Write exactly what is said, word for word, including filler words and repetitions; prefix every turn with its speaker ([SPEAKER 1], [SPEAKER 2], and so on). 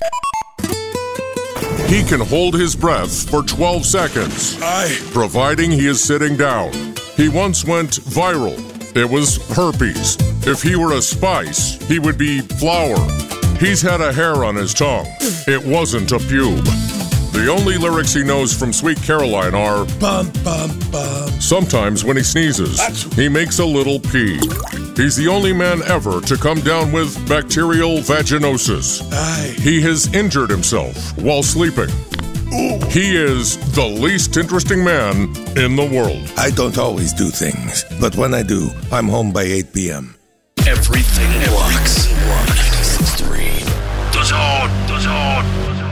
[SPEAKER 1] He can hold his breath for twelve seconds,
[SPEAKER 2] Aye.
[SPEAKER 1] providing he is sitting down. He once went viral. It was herpes. If he were a spice, he would be flour. He's had a hair on his tongue. It wasn't a pube. The only lyrics he knows from Sweet Caroline are,
[SPEAKER 2] Bum, bum, bum.
[SPEAKER 1] sometimes when he sneezes, he makes a little pee. He's the only man ever to come down with bacterial vaginosis.
[SPEAKER 2] Aye.
[SPEAKER 1] He has injured himself while sleeping.
[SPEAKER 2] Ooh.
[SPEAKER 1] He is the least interesting man in the world.
[SPEAKER 2] I don't always do things, but when I do, I'm home by eight p.m.
[SPEAKER 3] Everything walks. ninety-six point three. The Zone. The Zone.